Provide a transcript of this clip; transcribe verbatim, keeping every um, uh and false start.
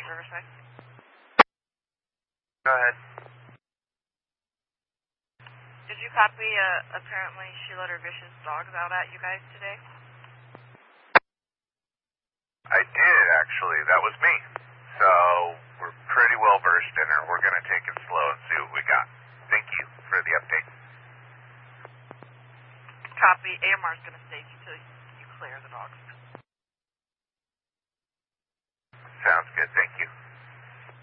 Riverside. Go ahead. Did you copy, uh, apparently she let her vicious dogs out at you guys today? I did, actually. That was me. So, we're pretty well versed in her. We're going to take it slow and see what we got. Thank you for the update. Copy. A M R's going to stay until you clear the dogs. Sounds good. Thank you.